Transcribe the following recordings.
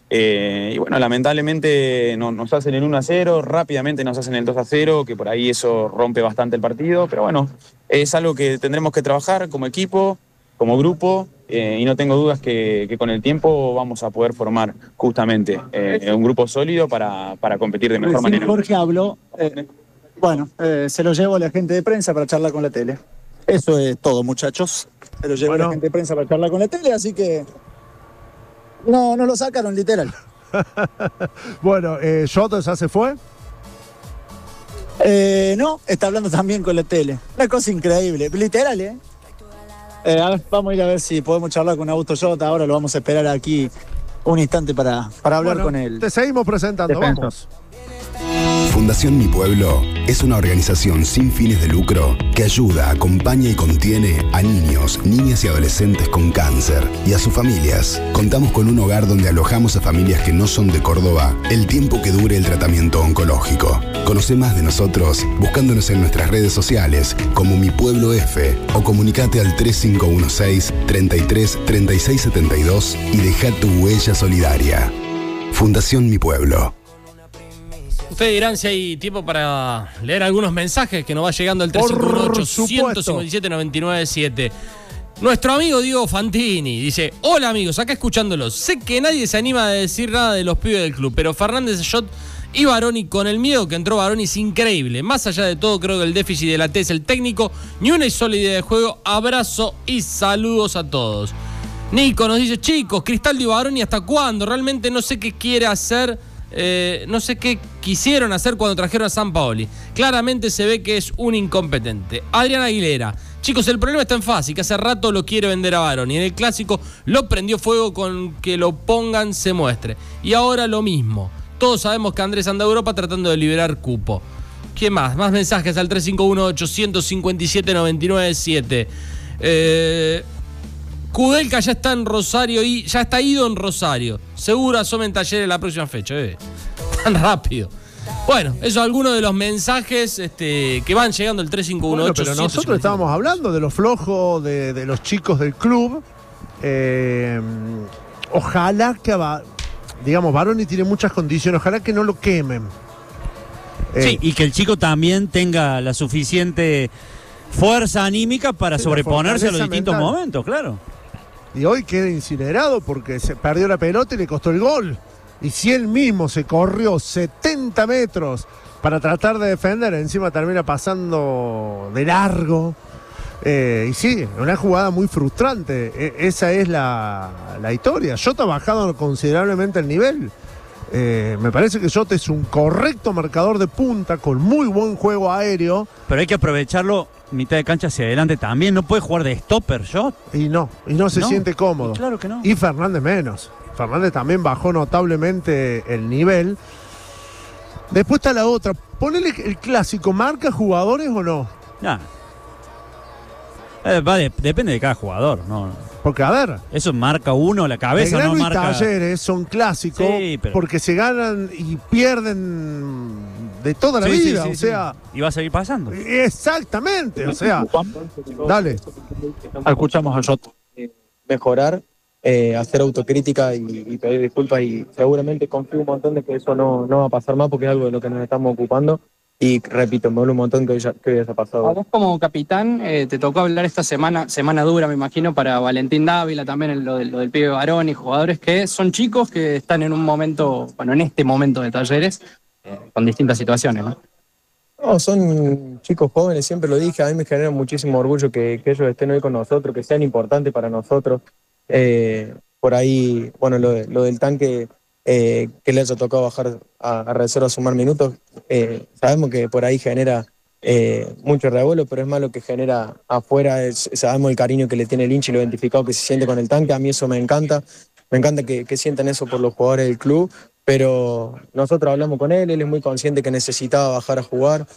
Y bueno, lamentablemente nos hacen el 1-0, rápidamente nos hacen el 2-0, que por ahí eso rompe bastante el partido, pero bueno, es algo que tendremos que trabajar como equipo, como grupo, y no tengo dudas que con el tiempo vamos a poder formar justamente un grupo sólido para competir de mejor manera. Jorge habló, se lo llevo a la gente de prensa para charlar con la tele. Eso es todo, muchachos. Se lo llevo a la gente de prensa para charlar con la tele, así que no lo sacaron literal. Bueno, ¿Yoto ya se fue? No, está hablando también con la tele. Una cosa increíble, literal, a ver, vamos a ir a ver si podemos charlar con Augusto Jota. Ahora lo vamos a esperar aquí un instante para hablar con él. Te seguimos presentando, vamos. Fundación Mi Pueblo es una organización sin fines de lucro que ayuda, acompaña y contiene a niños, niñas y adolescentes con cáncer y a sus familias. Contamos con un hogar donde alojamos a familias que no son de Córdoba el tiempo que dure el tratamiento oncológico. Conoce más de nosotros buscándonos en nuestras redes sociales como Mi Pueblo F o comunicate al 3516 33 36 72 y deja tu huella solidaria. Fundación Mi Pueblo. Ustedes dirán si hay tiempo para leer algunos mensajes que nos va llegando al 351-857-997. Nuestro amigo Diego Fantini dice: hola amigos, acá escuchándolos. Sé que nadie se anima a decir nada de los pibes del club, pero Fernández, Shot y Baroni, con el miedo que entró Baroni, es increíble. Más allá de todo, creo que el déficit de la T es el técnico. Ni una sola idea de juego. Abrazo y saludos a todos. Nico nos dice: chicos, Cristaldo y Baroni, ¿hasta cuándo? Realmente no sé qué quiere hacer. No sé qué quisieron hacer cuando trajeron a Sampaoli. Claramente se ve que es un incompetente. Adrián Aguilera: chicos, el problema está en Fassi, que hace rato lo quiere vender a Baroni. En el clásico lo prendió fuego con que lo pongan, se muestre. Y ahora lo mismo. Todos sabemos que Andrés anda a Europa tratando de liberar cupo. ¿Qué más? Más mensajes al 351-857-997. Kudelka ya está en Rosario y ya está ido en Rosario. Seguro asomen Talleres la próxima fecha. Tan rápido. Bueno, eso es algunos de los mensajes que van llegando al 351. Bueno, pero nosotros estábamos hablando de lo flojo de los chicos del club. Ojalá que, digamos, Baroni tiene muchas condiciones. Ojalá que no lo quemen. Sí, y que el chico también tenga la suficiente fuerza anímica para sobreponerse a los distintos momentos, claro. Y hoy queda incinerado porque se perdió la pelota y le costó el gol. Y si él mismo se corrió 70 metros para tratar de defender, encima termina pasando de largo. Y sí, una jugada muy frustrante. Esa es la historia. Jota ha bajado considerablemente el nivel. Me parece que Jota es un correcto marcador de punta con muy buen juego aéreo. Pero hay que aprovecharlo mitad de cancha hacia adelante también. No puede jugar de stopper, Jota. Y no se siente cómodo. Claro que no. Y Fernández menos. Fernández también bajó notablemente el nivel. Después está la otra. Ponele el clásico, ¿marca jugadores o no? Nah. Depende de cada jugador, ¿no? Porque, a ver, eso marca uno, la cabeza no marca. Talleres son clásicos, sí, porque se ganan y pierden de toda la vida, o sea. Y va a seguir pasando. Exactamente, o sea. Dale. Escuchamos a Jota mejorar, hacer autocrítica y pedir disculpas, y seguramente confío un montón de que eso no va a pasar más, porque es algo de lo que nos estamos ocupando. Y repito, me duele un montón que hoy haya pasado. A vos como capitán te tocó hablar esta semana dura, me imagino, para Valentín Dávila, también lo del pibe Baroni, jugadores que son chicos que están en un momento, en este momento de Talleres, con distintas situaciones, ¿no? No, son chicos jóvenes, siempre lo dije, a mí me genera muchísimo orgullo que ellos estén hoy con nosotros, que sean importantes para nosotros. Por ahí, bueno, lo del Tanque, que le haya tocado bajar a reserva a sumar minutos, sabemos que por ahí genera mucho revuelo, pero es más lo que genera afuera. Sabemos el cariño que le tiene el hincha y lo identificado que se siente con el Tanque. A mí eso me encanta que sientan eso por los jugadores del club, pero nosotros hablamos con él es muy consciente que necesitaba bajar a jugar.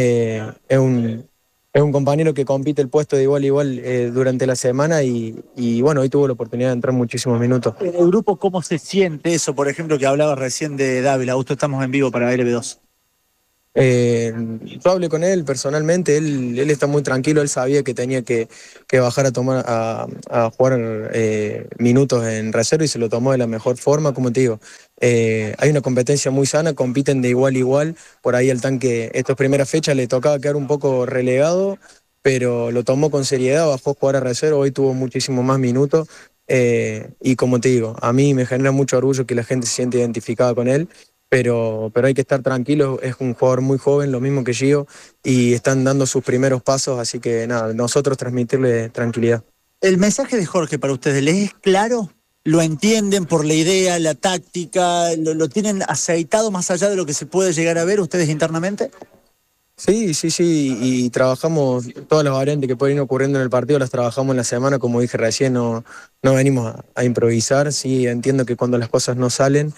Es un compañero que compite el puesto de igual a igual durante la semana y bueno, hoy tuvo la oportunidad de entrar muchísimos minutos. En el grupo, ¿cómo se siente eso, por ejemplo, que hablabas recién de Dávila? Justo estamos en vivo para LB2. Yo hablé con él personalmente, él está muy tranquilo, él sabía que tenía que bajar a jugar minutos en reserva y se lo tomó de la mejor forma, como te digo. Hay una competencia muy sana, compiten de igual a igual, por ahí el Tanque estas primeras fechas le tocaba quedar un poco relegado, pero lo tomó con seriedad, bajó a jugar a reserva, hoy tuvo muchísimo más minutos. Y como te digo, a mí me genera mucho orgullo que la gente se siente identificada con él, pero hay que estar tranquilo, es un jugador muy joven, lo mismo que Gio, y están dando sus primeros pasos, así que nada, nosotros transmitirle tranquilidad. ¿El mensaje de Jorge para ustedes les es claro? ¿Lo entienden por la idea, la táctica? ¿Lo tienen aceitado más allá de lo que se puede llegar a ver ustedes internamente? Sí, y trabajamos todas las variantes que pueden ir ocurriendo en el partido, las trabajamos en la semana, como dije recién, no venimos a improvisar, sí, entiendo que cuando las cosas no salen,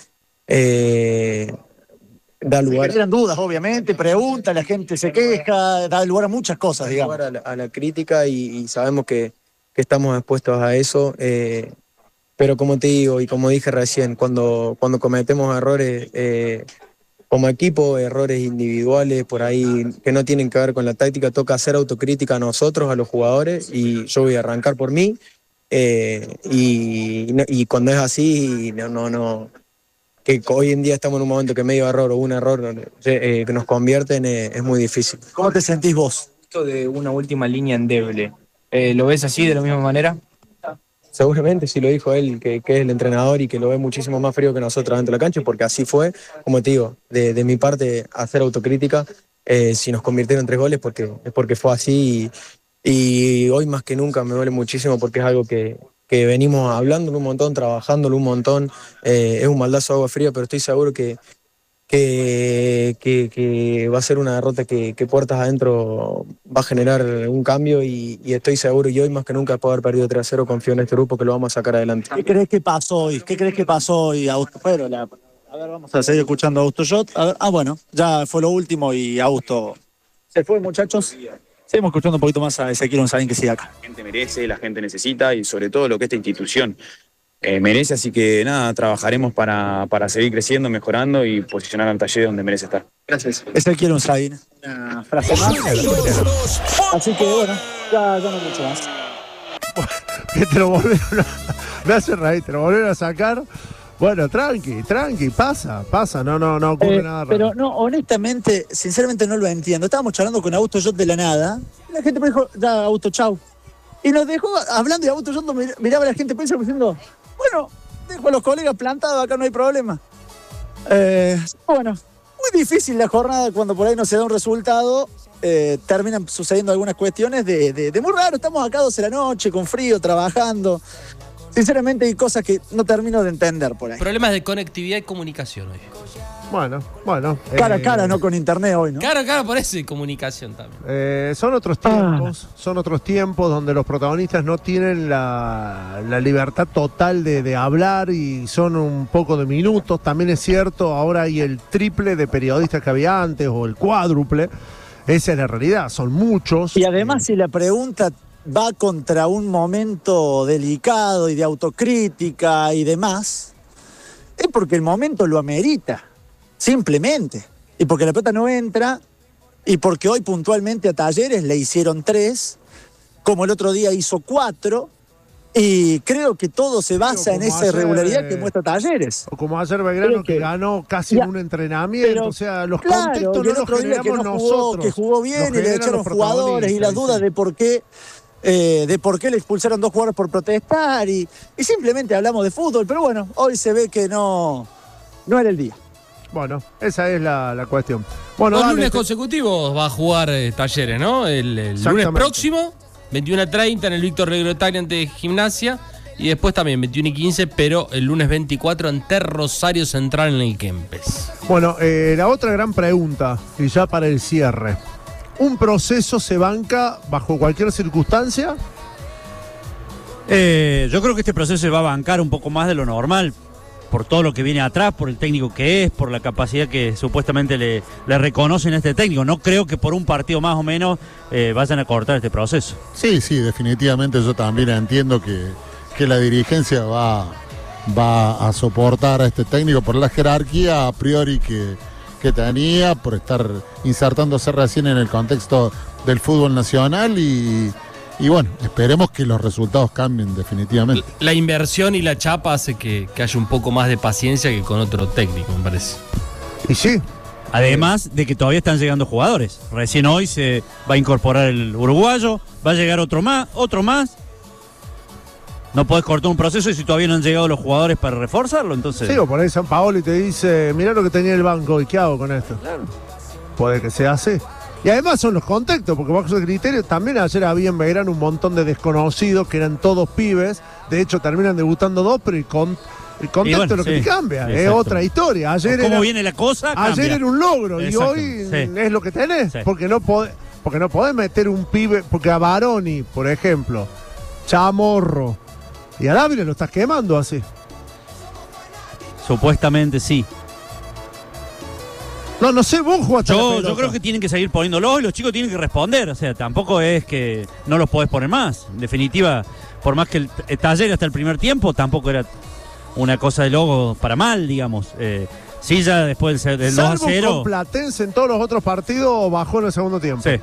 da lugar. Se generan dudas, obviamente, pregunta, la gente se queja, da lugar a muchas cosas, digamos. Da lugar a la crítica y sabemos que estamos expuestos a eso, pero como te digo y como dije recién, cuando cometemos errores como equipo, errores individuales por ahí que no tienen que ver con la táctica, toca hacer autocrítica a nosotros, a los jugadores, y yo voy a arrancar por mí, y cuando es así, que hoy en día estamos en un momento que medio error o un error que nos convierten, es muy difícil. ¿Cómo te sentís vos? Esto de una última línea endeble, ¿lo ves así de la misma manera? Seguramente, si lo dijo él, que es el entrenador y que lo ve muchísimo más frío que nosotros dentro de la cancha, porque así fue, como te digo, de mi parte, hacer autocrítica, si nos convirtieron en 3 goles, es porque fue así, y hoy más que nunca me duele muchísimo porque es algo que venimos hablándolo un montón, trabajándolo un montón, es un baldazo de agua fría, pero estoy seguro que va a ser una derrota que puertas adentro va a generar un cambio y estoy seguro, y hoy más que nunca después de haber perdido 3-0, confío en este grupo que lo vamos a sacar adelante. ¿Qué crees que pasó hoy? Augusto? Bueno, a ver, vamos a seguir escuchando a Augusto Jot. Bueno, ya fue lo último y Augusto se fue, muchachos. Seguimos escuchando un poquito más a Ezequiel Unzaín que sigue acá. La gente merece, la gente necesita y sobre todo lo que esta institución merece, así que nada, trabajaremos para seguir creciendo, mejorando y posicionar al Talleres donde merece estar. Gracias. Ezequiel Unzaín, una frase más. Así que bueno, ya no mucho más. Que te lo volvieron me hace reír, te lo volvieron a sacar. Bueno, tranqui, pasa, no ocurre nada raro. Pero no, honestamente, sinceramente no lo entiendo. Estábamos charlando con Augusto Jot de la nada, y la gente me dijo, ya, Augusto, chau. Y nos dejó hablando, y Augusto Jot miraba a la gente pensando, diciendo, bueno, dejo a los colegas plantados, acá no hay problema. Bueno, muy difícil la jornada cuando por ahí no se da un resultado. Terminan sucediendo algunas cuestiones de muy raro. Estamos acá 12 de la noche, con frío, trabajando. Sinceramente hay cosas que no termino de entender por ahí. Problemas de conectividad y comunicación hoy. Bueno. Cara a cara, no con internet hoy, ¿no? Cara a cara por eso y comunicación también. Son otros tiempos donde los protagonistas no tienen la libertad total de hablar y son un poco de minutos. También es cierto, ahora hay el triple de periodistas que había antes o el cuádruple. Esa es la realidad, son muchos. Y además si la pregunta va contra un momento delicado y de autocrítica y demás, es porque el momento lo amerita, simplemente. Y porque la pelota no entra, y porque hoy puntualmente a Talleres le hicieron 3, como el otro día hizo 4, y creo que todo se basa en esa irregularidad que muestra Talleres. O como ayer Belgrano que ganó casi en un entrenamiento, o sea, los contextos no los generamos nosotros. Que jugó bien y le echaron jugadores y las dudas de por qué le expulsaron 2 jugadores por protestar y simplemente hablamos de fútbol, pero bueno, hoy se ve que no era el día. Bueno, esa es la cuestión. Bueno, 2 lunes consecutivos va a jugar Talleres, ¿no? El lunes próximo, 21:30 en el Víctor Regrotario ante Gimnasia, y después también 21:15, pero el lunes 24 ante Rosario Central en el Kempes. Bueno, la otra gran pregunta, y ya para el cierre. ¿Un proceso se banca bajo cualquier circunstancia? Yo creo que este proceso se va a bancar un poco más de lo normal, por todo lo que viene atrás, por el técnico que es, por la capacidad que supuestamente le reconocen a este técnico. No creo que por un partido más o menos vayan a cortar este proceso. Sí, definitivamente yo también entiendo que la dirigencia va a soportar a este técnico por la jerarquía a priori que que tenía, por estar insertándose recién en el contexto del fútbol nacional y bueno, esperemos que los resultados cambien definitivamente. La inversión y la chapa hace que haya un poco más de paciencia que con otro técnico, me parece. Y sí. Además de que todavía están llegando jugadores. Recién hoy se va a incorporar el uruguayo, va a llegar otro más. No podés cortar un proceso y si todavía no han llegado los jugadores para reforzarlo, entonces... Sí, o por ahí San Paolo y te dice, mirá lo que tenía el banco y ¿qué hago con esto? Claro. Puede que sea así. Y además son los contextos, porque bajo ese criterio también ayer había en Belgrano un montón de desconocidos que eran todos pibes. De hecho, terminan debutando dos, pero el contexto es lo que te cambia. Es otra historia. Ayer ¿Cómo viene la cosa? Ayer Cambia. era un logro y hoy es lo que tenés. Porque no podés meter un pibe, porque a Baroni, por ejemplo, Chamorro y a Dávila lo estás quemando así. Supuestamente sí. No sé, vos jugaste. Yo creo que tienen que seguir poniéndolos y los chicos tienen que responder. O sea, tampoco es que no los podés poner más. En definitiva, por más que el Taller hasta el primer tiempo, tampoco era una cosa de logo para mal, digamos. Sí, ya después del 2-0. Con Platense en todos los otros partidos bajó en el segundo tiempo. Sí.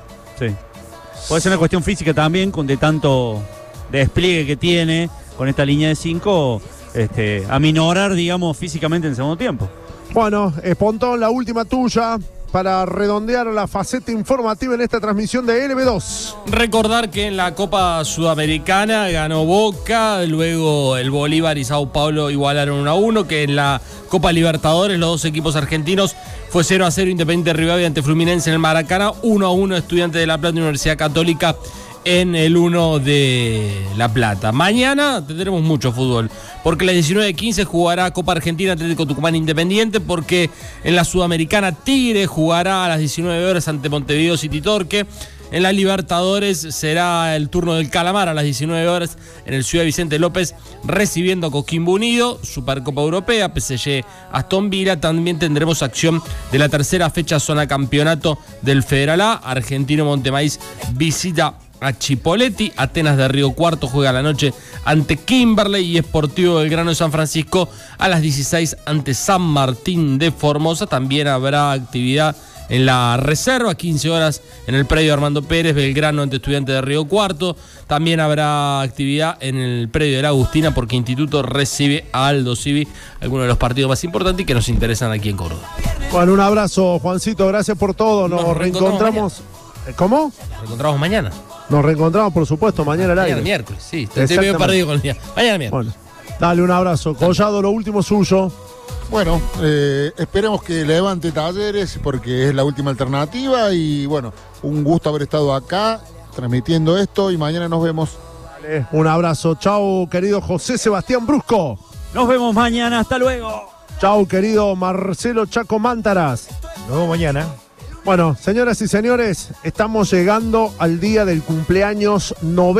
Puede ser una cuestión física también, con de tanto despliegue que tiene con esta línea de 5, aminorar, digamos, físicamente en el segundo tiempo. Bueno, Pontón, la última tuya para redondear la faceta informativa en esta transmisión de LB2. Recordar que en la Copa Sudamericana ganó Boca, luego el Bolívar y Sao Paulo igualaron 1-1, que en la Copa Libertadores los dos equipos argentinos fue 0-0 Independiente Rivadavia ante Fluminense en el Maracaná, 1-1 Estudiantes de La Plata Universidad Católica en el 1 de La Plata. Mañana tendremos mucho fútbol, porque a las 19:15 jugará Copa Argentina Atlético Tucumán Independiente, porque en la Sudamericana Tigre jugará a las 19 horas ante Montevideo City Torque. En la Libertadores será el turno del Calamar a las 19 horas en el Ciudad Vicente López, recibiendo a Coquimbo Unido. Supercopa Europea, PSG Aston Villa. También tendremos acción de la tercera fecha zona campeonato del Federal A. Argentino Montemaíz visita a Chipoleti. Atenas de Río Cuarto juega la noche ante Kimberley y Sportivo Belgrano de San Francisco a las 16 ante San Martín de Formosa. También habrá actividad en la reserva, 15 horas en el predio Armando Pérez, Belgrano ante Estudiantes de Río Cuarto. También habrá actividad en el predio de la Agustina, porque Instituto recibe a Aldo Civi, algunos de los partidos más importantes y que nos interesan aquí en Córdoba. Bueno, un abrazo, Juancito, gracias por todo. Nos reencontramos. ¿Cómo? Nos reencontramos mañana. Nos reencontramos, por supuesto, mañana al aire. Mañana miércoles, sí. Estoy medio perdido con el día. Mañana miércoles. Bueno, dale un abrazo. Collado, lo último suyo. Bueno, esperemos que levante Talleres porque es la última alternativa y bueno, un gusto haber estado acá transmitiendo esto y mañana nos vemos. Dale, un abrazo. Chau, querido José Sebastián Brusco. Nos vemos mañana, hasta luego. Chau, querido Marcelo Chaco Mántaras. Nos vemos mañana. Bueno, señoras y señores, estamos llegando al día del cumpleaños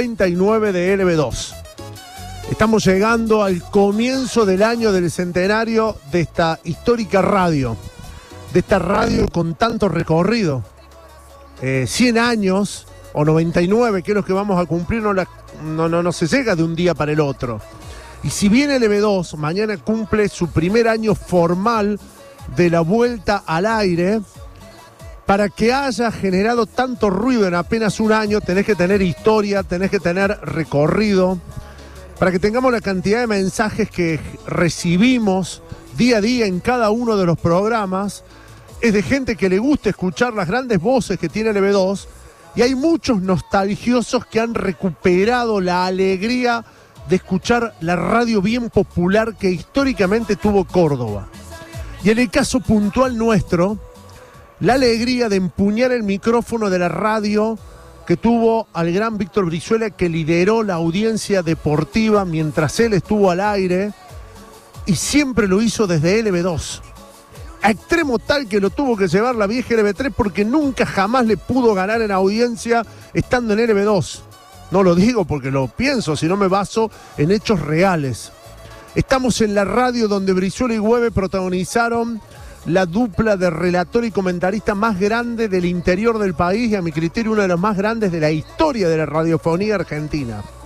99 de LB2. Estamos llegando al comienzo del año del centenario de esta histórica radio, de esta radio con tanto recorrido. 100 años o 99, que es lo que vamos a cumplir, no se llega de un día para el otro. Y si bien LB2 mañana cumple su primer año formal de la vuelta al aire, para que haya generado tanto ruido en apenas un año, tenés que tener historia, tenés que tener recorrido. Para que tengamos la cantidad de mensajes que recibimos día a día en cada uno de los programas, es de gente que le gusta escuchar las grandes voces que tiene LB2, y hay muchos nostalgiosos que han recuperado la alegría de escuchar la radio bien popular que históricamente tuvo Córdoba. Y en el caso puntual nuestro, la alegría de empuñar el micrófono de la radio que tuvo al gran Víctor Brizuela, que lideró la audiencia deportiva mientras él estuvo al aire, y siempre lo hizo desde LB2. A extremo tal que lo tuvo que llevar la vieja LB3 porque nunca jamás le pudo ganar en audiencia estando en LB2. No lo digo porque lo pienso, sino me baso en hechos reales. Estamos en la radio donde Brizuela y Güeve protagonizaron la dupla de relator y comentarista más grande del interior del país y a mi criterio uno de los más grandes de la historia de la radiofonía argentina.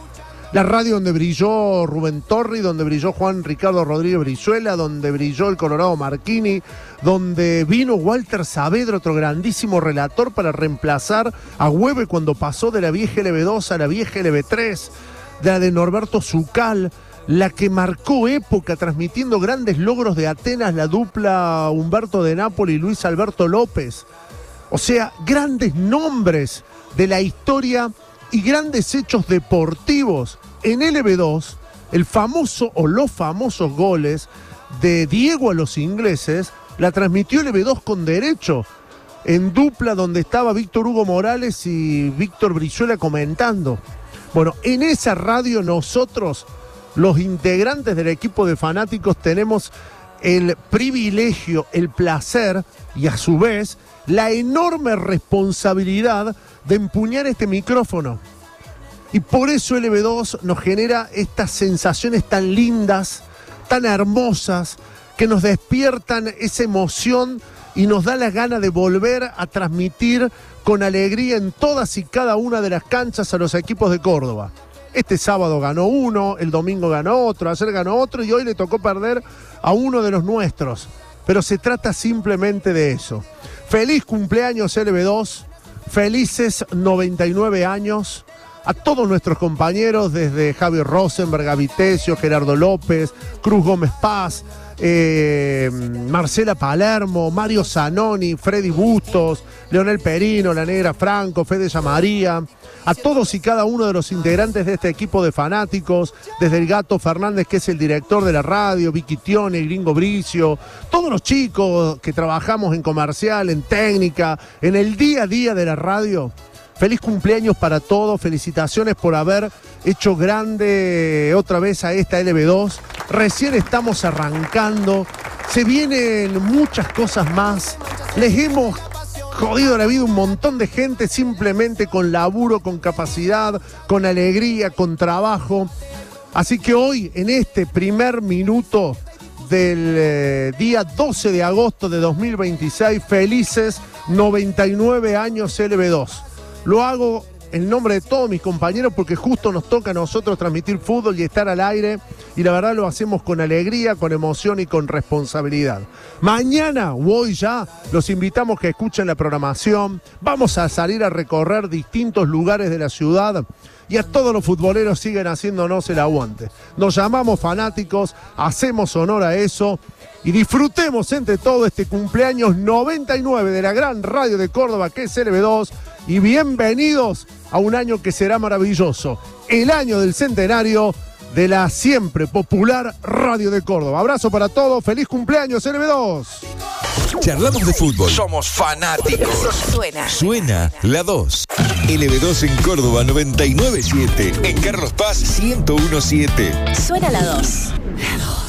La radio donde brilló Rubén Torri, donde brilló Juan Ricardo Rodríguez Brizuela, donde brilló el Colorado Marchini, donde vino Walter Saavedra, otro grandísimo relator, para reemplazar a Hueve cuando pasó de la vieja LB2 a la vieja LB3, de la de Norberto Zucal, la que marcó época transmitiendo grandes logros de Atenas, la dupla Humberto de Nápoli y Luis Alberto López. O sea, grandes nombres de la historia y grandes hechos deportivos. En LB2, el famoso o los famosos goles de Diego a los ingleses la transmitió LB2 con derecho, en dupla donde estaba Víctor Hugo Morales y Víctor Brizuela comentando. Bueno, en esa radio nosotros, los integrantes del equipo de fanáticos, tenemos el privilegio, el placer y a su vez la enorme responsabilidad de empuñar este micrófono. Y por eso LB2 nos genera estas sensaciones tan lindas, tan hermosas, que nos despiertan esa emoción y nos da la gana de volver a transmitir con alegría en todas y cada una de las canchas a los equipos de Córdoba. Este sábado ganó uno, el domingo ganó otro, ayer ganó otro y hoy le tocó perder a uno de los nuestros. Pero se trata simplemente de eso. Feliz cumpleaños LB2, felices 99 años. A todos nuestros compañeros, desde Javier Rosenberg, Avitesio, Gerardo López, Cruz Gómez Paz, Marcela Palermo, Mario Zanoni, Freddy Bustos, Leonel Perino, La Negra Franco, Fede Yamaría, a todos y cada uno de los integrantes de este equipo de fanáticos, desde el Gato Fernández, que es el director de la radio, Vicky Tione, Gringo Bricio, todos los chicos que trabajamos en comercial, en técnica, en el día a día de la radio. Feliz cumpleaños para todos, felicitaciones por haber hecho grande otra vez a esta LB2. Recién estamos arrancando, se vienen muchas cosas más. Les hemos jodido la vida un montón de gente simplemente con laburo, con capacidad, con alegría, con trabajo. Así que hoy, en este primer minuto del día 12 de agosto de 2026, felices 99 años LB2. Lo hago en nombre de todos mis compañeros porque justo nos toca a nosotros transmitir fútbol y estar al aire, y la verdad lo hacemos con alegría, con emoción y con responsabilidad. Mañana o hoy ya los invitamos que escuchen la programación. Vamos a salir a recorrer distintos lugares de la ciudad y a todos los futboleros siguen haciéndonos el aguante. Nos llamamos fanáticos, hacemos honor a eso y disfrutemos entre todos este cumpleaños 99 de la gran radio de Córdoba que es LB2. Y bienvenidos a un año que será maravilloso, el año del centenario de la siempre popular Radio de Córdoba. Abrazo para todos, feliz cumpleaños LB2. Charlamos de fútbol, somos fanáticos. Suena la 2. LB2 en Córdoba 99.7, en Carlos Paz 101.7. Suena la 2. La 2.